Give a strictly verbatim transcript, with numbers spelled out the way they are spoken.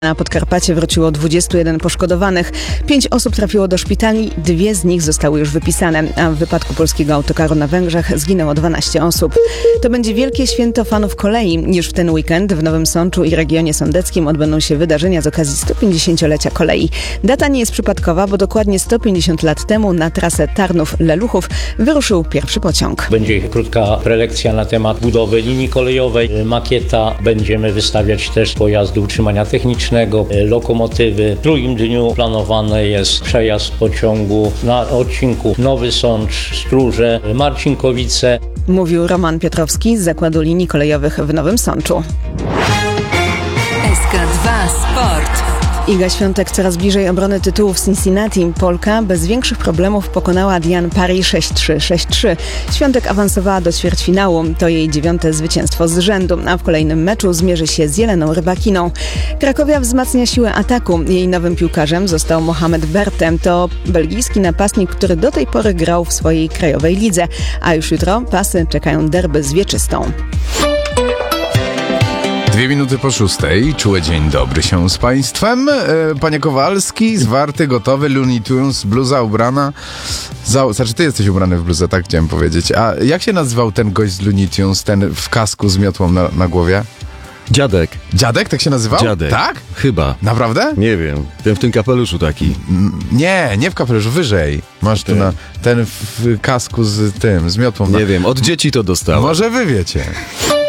Na Podkarpacie wróciło dwudziestu jeden poszkodowanych. Pięć osób trafiło do szpitali, dwie z nich zostały już wypisane, a w wypadku polskiego autokaru na Węgrzech zginęło dwanaście osób. To będzie wielkie święto fanów kolei. Już w ten weekend w Nowym Sączu i regionie sądeckim odbędą się wydarzenia z okazji sto pięćdziesięciolecia kolei. Data nie jest przypadkowa, bo dokładnie sto pięćdziesiąt lat temu na trasę Tarnów-Leluchów wyruszył pierwszy pociąg. Będzie krótka prelekcja na temat budowy linii kolejowej, makieta. Będziemy wystawiać też pojazdy utrzymania technicznego, lokomotywy. W drugim dniu planowany jest przejazd pociągu na odcinku Nowy Sącz, Stróże, Marcinkowice. Mówił Roman Piotrowski z Zakładu Linii Kolejowych w Nowym Sączu. S K dwa Sport. Iga Świątek coraz bliżej obrony tytułu w Cincinnati. Polka bez większych problemów pokonała Diane Parry sześć trzy, sześć trzy. Świątek awansowała do ćwierćfinału. To jej dziewiąte zwycięstwo z rzędu, a w kolejnym meczu zmierzy się z Jeleną Rybakiną. Krakowia wzmacnia siłę ataku. Jej nowym piłkarzem został Mohamed Bertem. To belgijski napastnik, który do tej pory grał w swojej krajowej lidze. A już jutro pasy czekają derby z Wieczystą. Dwie minuty po szóstej. Czuły dzień dobry się z Państwem. E, panie Kowalski, zwarty, gotowy, Looney Tunes, bluza ubrana. Za, znaczy, ty jesteś ubrany w bluzę, tak chciałem powiedzieć. A jak się nazywał ten gość z Looney Tunes, ten w kasku z miotłą na, na głowie? Dziadek. Dziadek tak się nazywał? Dziadek. Tak? Chyba. Naprawdę? Nie wiem. Ten w tym kapeluszu taki. N- nie, nie w kapeluszu, wyżej. Masz tu na, ten w kasku z tym, z miotłą. Nie na... wiem, od dzieci to dostałem. Może wy wiecie.